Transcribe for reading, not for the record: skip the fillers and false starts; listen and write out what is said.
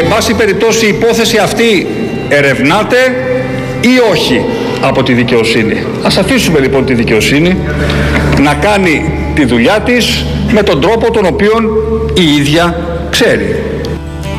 εν πάση περιπτώσει η υπόθεση αυτή ερευνάται ή όχι από τη δικαιοσύνη. Ας αφήσουμε λοιπόν τη δικαιοσύνη να κάνει τη δουλειά της με τον τρόπο τον οποίο η ίδια ξέρει.